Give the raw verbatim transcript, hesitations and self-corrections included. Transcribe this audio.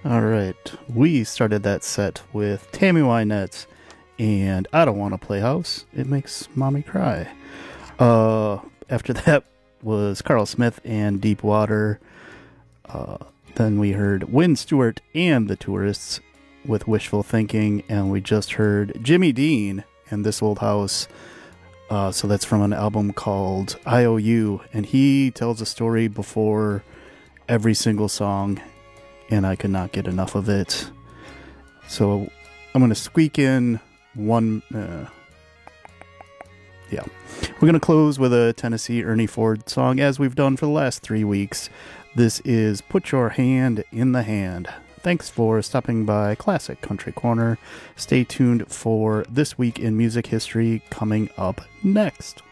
All right, we started that set with Tammy Wynette and I Don't Want to Play House. It makes mommy cry. Uh, after that was Carl Smith and Deep Water. Uh, then we heard Wynn Stewart and the Tourists with Wishful Thinking, and we just heard Jimmy Dean and This Old House. Uh, so that's from an album called I O U, and he tells a story before every single song, and I could not get enough of it. So I'm going to squeak in one... Uh, yeah. We're going to close with a Tennessee Ernie Ford song, as we've done for the last three weeks. This is Put Your Hand in the Hand. Thanks for stopping by Classic Country Corner. Stay tuned for This Week in Music History coming up next.